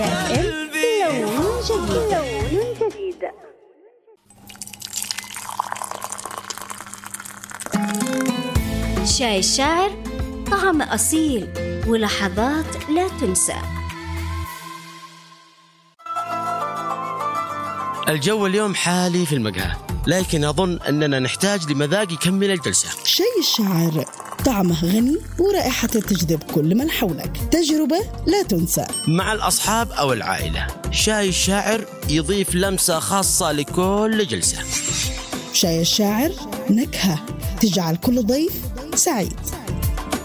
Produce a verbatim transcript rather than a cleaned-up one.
لون جديد. لون جديد. شاي الشاعر، طعم أصيل ولحظات لا تنسى. الجو اليوم حالي في المقهى، لكن أظن أننا نحتاج لمذاق يكمل الجلسة. شاي الشاعر، طعمه غني ورائحته تجذب كل من حولك، تجربة لا تنسى مع الأصحاب أو العائلة. شاي الشاعر يضيف لمسة خاصة لكل جلسة. شاي الشاعر، نكهة تجعل كل ضيف سعيد.